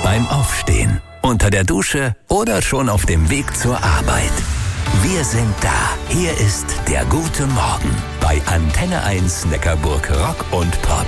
beim Aufstehen, unter der Dusche oder schon auf dem Weg zur Arbeit. Wir sind da. Hier ist der gute Morgen bei Antenne 1 Neckarburg Rock und Pop.